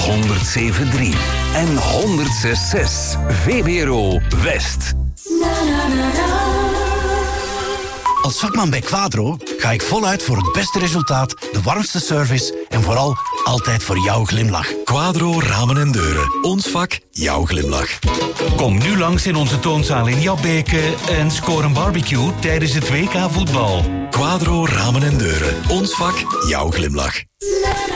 107.3 en 106.6. VBRO West. Als vakman bij Quadro ga ik voluit voor het beste resultaat, de warmste service en vooral altijd voor jouw glimlach. Quadro Ramen en Deuren. Ons vak, jouw glimlach. Kom nu langs in onze toonzaal in Jabbeke en score een barbecue tijdens het WK voetbal. Quadro Ramen en Deuren. Ons vak, jouw glimlach.